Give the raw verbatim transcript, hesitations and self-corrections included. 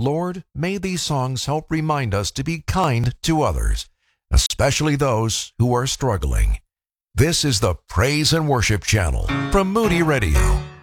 Lord, may these songs help remind us to be kind to others, especially those who are struggling. This is the Praise and Worship Channel from Moody Radio.